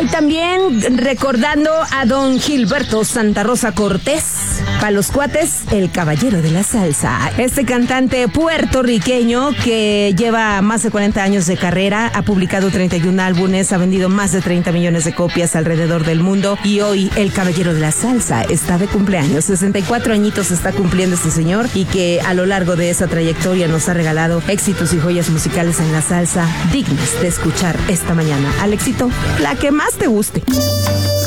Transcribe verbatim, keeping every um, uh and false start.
Hoy también recordando a don Gilberto Santa Rosa Cortés. Para los cuates, el caballero de la salsa. Este cantante puertorriqueño que lleva más de cuarenta años de carrera, ha publicado treinta y un álbumes, ha vendido más de treinta millones de copias alrededor del mundo y hoy el caballero de la salsa está de cumpleaños. sesenta y cuatro añitos está cumpliendo este señor y que a lo largo de esa trayectoria nos ha regalado éxitos y joyas musicales en la salsa dignas de escuchar esta mañana. Al éxito, la que más te guste.